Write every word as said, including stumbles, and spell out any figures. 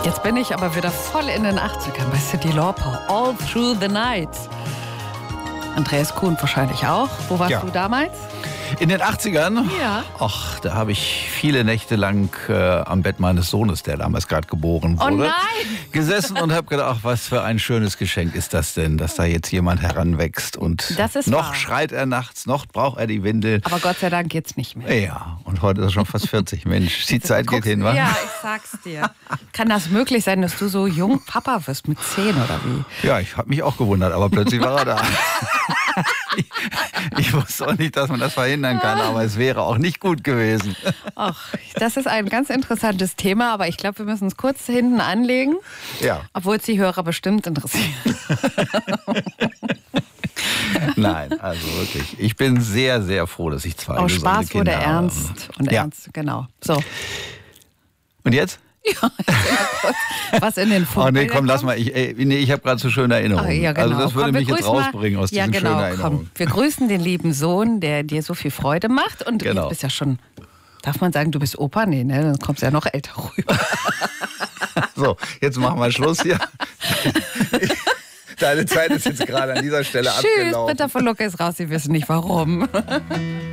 Jetzt bin ich aber wieder voll in den achtzigern bei Cyndi Lauper. All Through the Night. Andreas Kuhn wahrscheinlich auch. Wo warst Ja. du damals? In den achtzigern? Ja. Ach, da habe ich viele Nächte lang äh, am Bett meines Sohnes, der damals gerade geboren Oh wurde, nein! gesessen und habe gedacht, ach, was für ein schönes Geschenk ist das denn, dass da jetzt jemand heranwächst. Und Das ist noch wahr. schreit er nachts, noch braucht er die Windel. Aber Gott sei Dank geht's nicht mehr. Ja, und heute ist er schon fast vierzig. Mensch, die Zeit geht Guckst- hin, wa? Ja, ich sag's dir. Kann das möglich sein, dass du so jung Papa wirst mit zehn oder wie? Ja, ich habe mich auch gewundert, aber plötzlich war er da. ich, ich wusste auch nicht, dass man das verhindern kann, aber es wäre auch nicht gut gewesen. Ach, das ist ein ganz interessantes Thema, aber ich glaube, wir müssen es kurz hinten anlegen, Ja. obwohl es die Hörer bestimmt interessiert. Nein, also wirklich. Ich bin sehr, sehr froh, dass ich zwei Oh, gesunde Spaß Kinder wurde habe. ernst und Ja. ernst, genau. So, Und jetzt? was in den Oh Funkbildern nee, komm, lass kommt? mal. Ich, ey, nee, ich habe gerade so schöne Erinnerungen. Ah, ja, genau. Also das würde Komm, wir mich jetzt grüßen mal- rausbringen aus ja, diesen genau, schönen Erinnerungen. Komm. Wir grüßen den lieben Sohn, der dir so viel Freude macht. Und Genau. du bist ja schon, darf man sagen, du bist Opa? Nee, ne? Dann kommst du ja noch älter rüber. So, jetzt machen wir Schluss hier. Deine Zeit ist jetzt gerade an dieser Stelle Tschüss, abgelaufen. Britta von Lucke ist raus, Sie wissen nicht warum.